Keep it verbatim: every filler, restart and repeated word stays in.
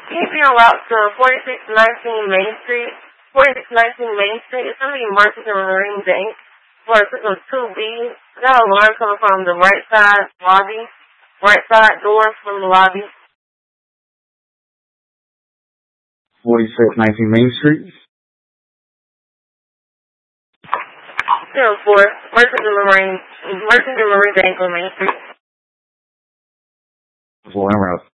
Keep your route to forty-six nineteen Main Street. forty-six nineteen Main Street. It's going to be Merchant and Marine Bank. For system two B. I got a alarm coming from the right side lobby. Right side door from the lobby. forty-six nineteen Main Street. zero four. Merchant and Marine. Merchant and Marine Bank on Main Street. Full route.